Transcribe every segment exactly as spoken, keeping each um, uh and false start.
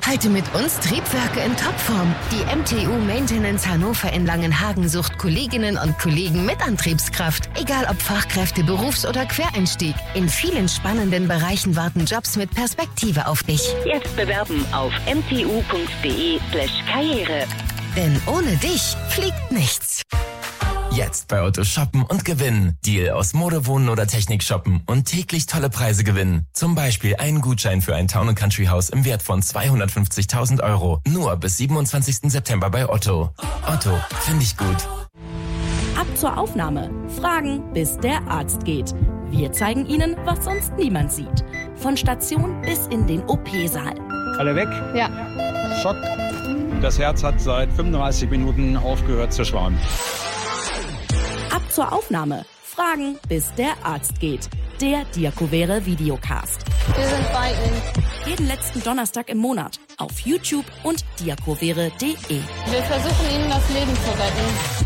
Halte mit uns Triebwerke in Topform. Die M T U Maintenance Hannover in Langenhagen sucht Kolleginnen und Kollegen mit Antriebskraft. Egal ob Fachkräfte, Berufs- oder Quereinstieg. In vielen spannenden Bereichen warten Jobs mit Perspektive auf dich. Jetzt bewerben auf m t u punkt d e slash karriere. Denn ohne dich fliegt nichts. Jetzt bei Otto shoppen und gewinnen. Deal aus Mode, Wohnen oder Technik shoppen und täglich tolle Preise gewinnen. Zum Beispiel einen Gutschein für ein Town and Country Haus im Wert von zweihundertfünfzigtausend Euro. Nur bis siebenundzwanzigsten September bei Otto. Otto, finde ich gut. Ab zur Aufnahme. Fragen, bis der Arzt geht. Wir zeigen Ihnen, was sonst niemand sieht. Von Station bis in den O P-Saal. Alle weg? Ja. Schock. Das Herz hat seit fünfunddreißig Minuten aufgehört zu schlagen. Ab zur Aufnahme. Fragen, bis der Arzt geht. Der Diakovere Videocast. Wir sind bei Ihnen. Jeden letzten Donnerstag im Monat. Auf YouTube und diakovere punkt de. Wir versuchen Ihnen das Leben zu retten.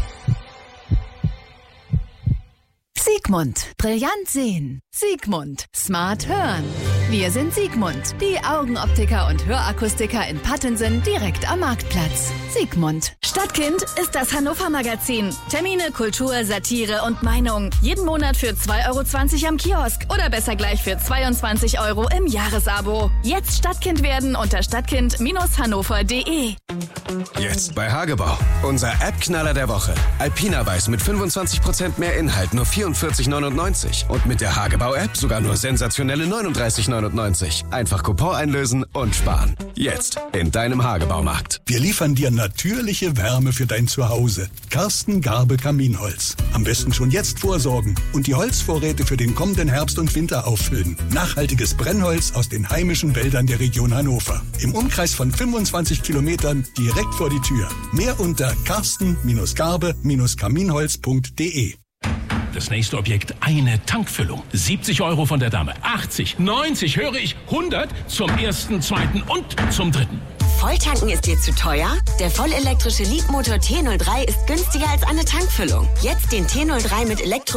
Sigmund. Brillant sehen. Sigmund. Smart hören. Wir sind Sigmund. Die Augenoptiker und Hörakustiker in Pattensen direkt am Marktplatz. Sigmund. Stadtkind ist das Hannover-Magazin. Termine, Kultur, Satire und Meinung. Jeden Monat für zwei Euro zwanzig am Kiosk. Oder besser gleich für zweiundzwanzig Euro im Jahresabo. Jetzt Stadtkind werden unter stadtkind hannover punkt de. Jetzt bei Hagebau. Unser App-Knaller der Woche. Alpina Weiß mit fünfundzwanzig Prozent mehr Inhalt, nur vierundvierzig neunundneunzig. Und mit der Hagebau-App sogar nur sensationelle neununddreißig neunundneunzig. Einfach Coupon einlösen und sparen. Jetzt in deinem Hagebaumarkt. Wir liefern dir natürliche Wärme für dein Zuhause. Karsten Garbe Kaminholz. Am besten schon jetzt vorsorgen und die Holzvorräte für den kommenden Herbst und Winter auffüllen. Nachhaltiges Brennholz aus den heimischen Wäldern der Region Hannover. Im Umkreis von fünfundzwanzig Kilometern direkt vor die Tür. Mehr unter karsten Garbe Kaminholz punkt de. Das nächste Objekt, eine Tankfüllung. siebzig Euro von der Dame, achtzig, neunzig, höre ich, hundert zum ersten, zweiten und zum dritten. Volltanken ist dir zu teuer? Der vollelektrische Leapmotor T null drei ist günstiger als eine Tankfüllung. Jetzt den T null drei mit Elektro